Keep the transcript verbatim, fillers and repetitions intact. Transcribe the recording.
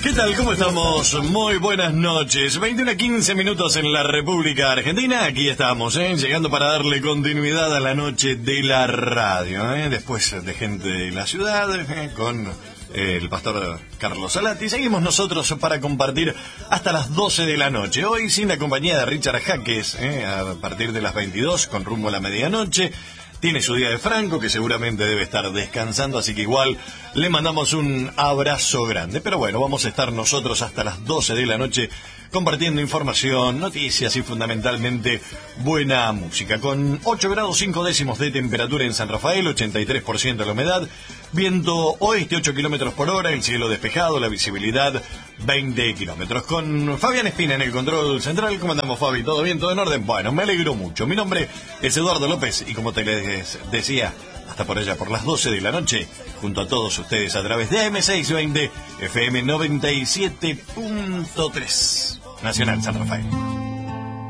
¿Qué tal? ¿Cómo estamos? Muy buenas noches. veintiuno a quince minutos en la República Argentina. Aquí estamos, ¿eh? Llegando para darle continuidad a la noche de la radio, ¿eh? Después de gente de la ciudad, ¿eh? Con eh, el pastor Carlos Salati. Seguimos nosotros para compartir hasta las doce de la noche. Hoy sin la compañía de Richard Jaques, ¿eh? A partir de las veintidós, con rumbo a la medianoche. Tiene su día de Franco, que seguramente debe estar descansando, así que igual le mandamos un abrazo grande. Pero bueno, vamos a estar nosotros hasta las doce de la noche compartiendo información, noticias y fundamentalmente buena música. Con ocho grados cinco décimos de temperatura en San Rafael, ochenta y tres por ciento de la humedad, viento oeste ocho kilómetros por hora, el cielo despejado, la visibilidad veinte kilómetros. Con Fabián Espina en el control central. ¿Cómo andamos, Fabi? ¿Todo bien? ¿Todo en orden? Bueno, me alegro mucho. Mi nombre es Eduardo López y como te les decía, hasta por allá por las doce de la noche, junto a todos ustedes a través de A M seiscientos veinte, F M noventa y siete punto tres, Nacional San Rafael.